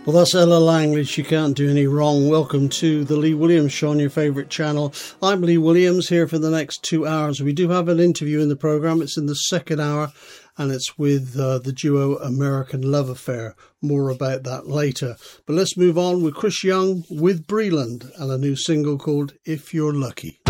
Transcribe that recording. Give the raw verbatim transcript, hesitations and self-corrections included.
Well, that's Ella Langley. She can't do any wrong. Welcome to the Lee Williams Show on your favourite channel. I'm Lee Williams here for the next two hours. We do have an interview in the programme. It's in the second hour, and it's with uh, the duo American Love Affair. More about that later. But let's move on with Chris Young with Breland and a new single called If You're Lucky.